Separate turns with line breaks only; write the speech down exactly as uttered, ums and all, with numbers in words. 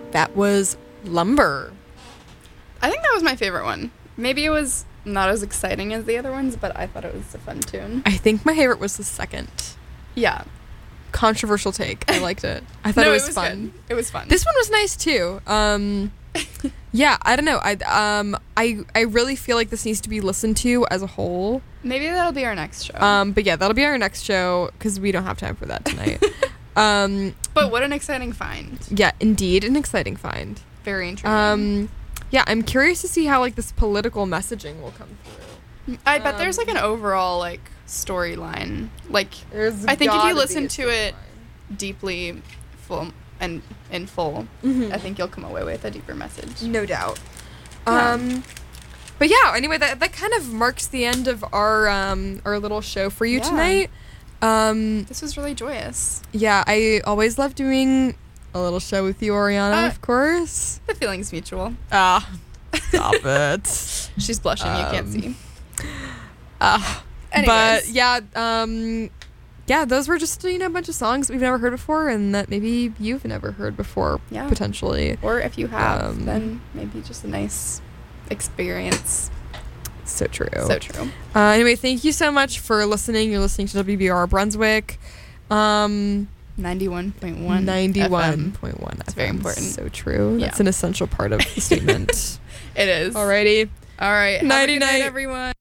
That was Lumber.
I think that was my favorite one. Maybe it was not as exciting as the other ones, but I thought it was a fun tune.
I think my favorite was the second.
Yeah.
Controversial take. I liked it. I thought
no,
it was,
it was
fun.
Good. It was fun.
This one was nice too. Um, yeah, I don't know. I um I I really feel like this needs to be listened to as a whole.
Maybe that'll be our next show.
Um, but yeah, that'll be our next show because we don't have time for that tonight. um,
but what an exciting find.
Yeah, indeed, an exciting find.
Very intriguing.
Um, yeah, I'm curious to see how like this political messaging will come through.
I bet
um,
there's like an overall like storyline. Like
There's
I think if
gotta
you
be
listen
a
to it
storyline.
deeply, full and in full,
Mhm.
I think you'll come away with a deeper message.
No doubt.
Yeah.
Um, but yeah, anyway, that that kind of marks the end of our um our little show for you
Yeah.
tonight. Um,
This was really joyous.
yeah, I always love doing a little show with you, Oriana,
Uh,
of course.
The feeling's mutual.
Ah, stop it.
She's blushing. you can't
Um,
see.
Ah,
Anyways.
but yeah, um, yeah, those were just you know a bunch of songs that we've never heard before, and that maybe you've never heard before,
Yeah.
potentially.
Or if you have,
um,
then maybe just a nice experience.
So true.
So true.
Uh, anyway, thank you so much for listening. You're listening to W B R Brunswick. Um,
ninety-one point one
ninety-one point one.
It's very important.
So true.
Yeah.
That's an essential part of the statement.
It is.
Alrighty.
All right. Have a
Nighty
good night,
night.
everyone.